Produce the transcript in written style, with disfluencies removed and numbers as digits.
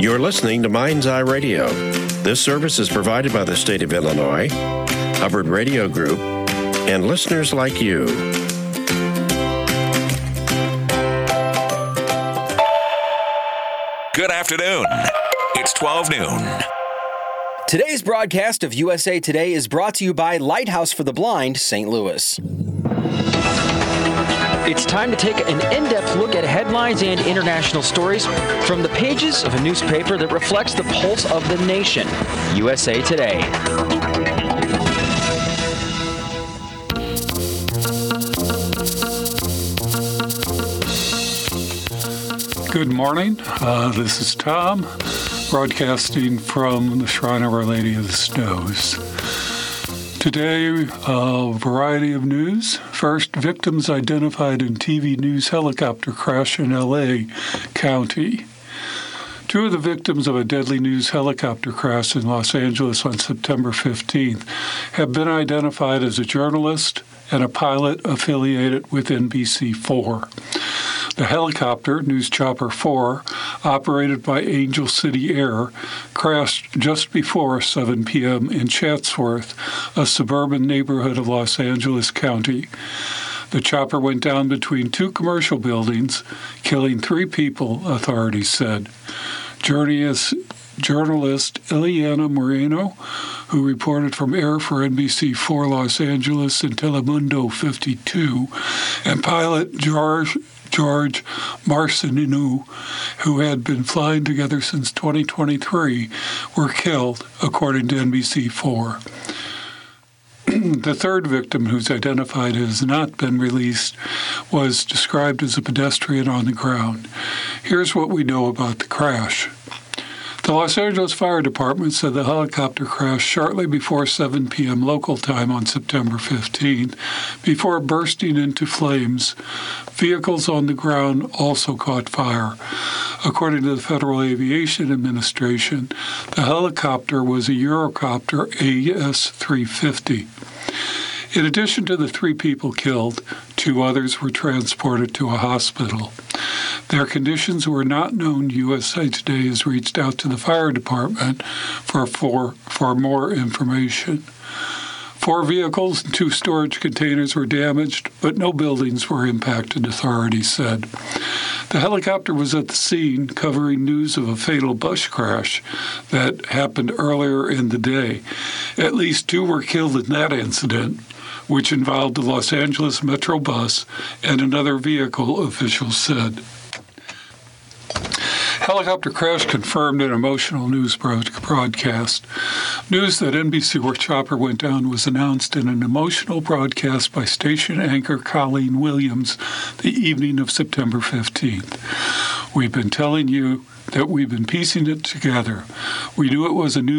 You're listening to Mind's Eye Radio. This service is provided by the state of Illinois, Hubbard Radio Group, and listeners like you. Good afternoon. It's 12 noon. Today's broadcast of USA Today is brought to you by Lighthouse for the Blind, St. Louis. It's time to take an in-depth look at headlines and international stories from the pages of a newspaper that reflects the pulse of the nation, USA Today. Good morning. This is Tom, broadcasting from the Shrine of Our Lady of the Snows. Today, a variety of news. First, victims identified in TV news helicopter crash in L.A. County. Two of the victims of a deadly news helicopter crash in Los Angeles on September 15th have been identified as a journalist and a pilot affiliated with NBC4. The helicopter, News Chopper 4, operated by Angel City Air, crashed just before 7 p.m. in Chatsworth, a suburban neighborhood of Los Angeles County. The chopper went down between two commercial buildings, killing 3 people, authorities said. Journalist Ileana Moreno, who reported from air for NBC4 Los Angeles and Telemundo 52, and pilot George Marcininu, who had been flying together since 2023, were killed, according to NBC4. The third victim, who's identified has not been released, was described as a pedestrian on the ground. Here's what we know about the crash. The Los Angeles Fire Department said the helicopter crashed shortly before 7 p.m. local time on September 15th, before bursting into flames. Vehicles on the ground also caught fire. According to the Federal Aviation Administration, the helicopter was a Eurocopter AS-350. In addition to the 3 people killed, 2 others were transported to a hospital. Their conditions were not known. USA Today has reached out to the fire department for more information. 4 vehicles and 2 storage containers were damaged, but no buildings were impacted, authorities said. The helicopter was at the scene covering news of a fatal bus crash that happened earlier in the day. At least 2 were killed in that incident, which involved the Los Angeles Metro bus and another vehicle, officials said. Helicopter crash confirmed an emotional news broadcast. News that NBC chopper went down was announced in an emotional broadcast by station anchor Colleen Williams the evening of September 15th. We've been telling you that we've been piecing it together. We knew it was a news